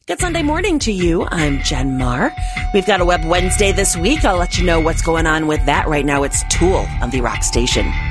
Good Sunday morning to you. I'm Jen Marr. We've got a Web Wednesday this week. I'll let you know what's going on with that. Right now, it's Tool on the Rock Station.